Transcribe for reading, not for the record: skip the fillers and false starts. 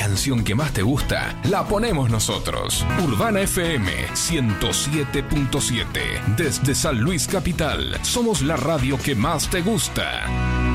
canción que más te gusta, la ponemos nosotros. Urbana FM 107.7. Desde San Luis Capital, somos la radio que más te gusta.